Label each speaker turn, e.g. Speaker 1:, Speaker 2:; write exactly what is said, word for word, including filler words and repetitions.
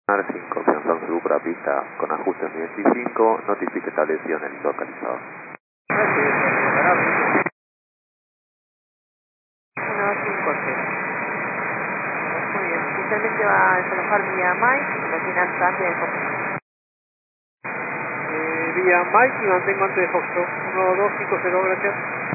Speaker 1: cinco, Samsung Supra, pista con ajustes veinticinco, notifique establecido en el localizador.
Speaker 2: uno cinco cero. Muy bien, inicialmente va a desalojar vía Mike, lo tiene hasta antes del Foxtrot.
Speaker 3: Eh, vía Mike y mantengo antes de Foxtrot. uno dos cinco cero, gracias.